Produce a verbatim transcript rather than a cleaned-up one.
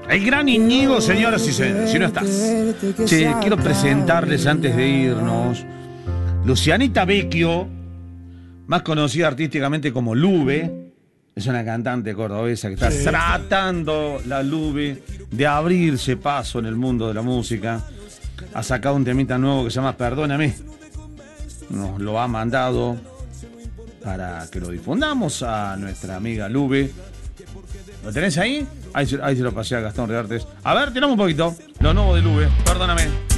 El gran Íñigo, señoras y señores, si no estás. Che, quiero presentarles antes de irnos Lucianita Vecchio, más conocida artísticamente como Lube. Es una cantante cordobesa que está tratando la Lube de abrirse paso en el mundo de la música. Ha sacado un temita nuevo que se llama Perdóname. Nos lo ha mandado para que lo difundamos a nuestra amiga Lube. ¿Lo tenés ahí? Ahí se, ahí se lo pasé a Gastón Reartes. A ver, tiramos un poquito. Lo nuevo de Lube, Perdóname.